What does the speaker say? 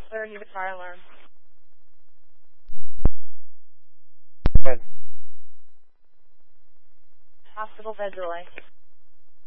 clear, you have a fire alarm. Good. Hospital bed delay.